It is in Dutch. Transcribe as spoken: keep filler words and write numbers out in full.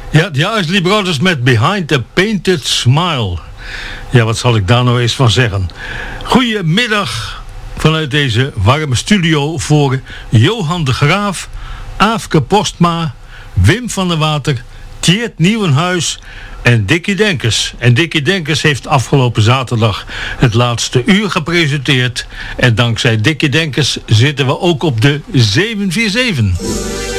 Ja, de Isley Brothers met Behind a Painted Smile. Ja, wat zal ik daar nou eens van zeggen? Goedemiddag vanuit deze warme studio voor Johan de Graaf, Aafke Postma, Wim van der Water, Tjeerd Nieuwenhuis en Dickie Denkers. En Dickie Denkers heeft afgelopen zaterdag het laatste uur gepresenteerd. En dankzij Dickie Denkers zitten we ook op de zeven vier zeven.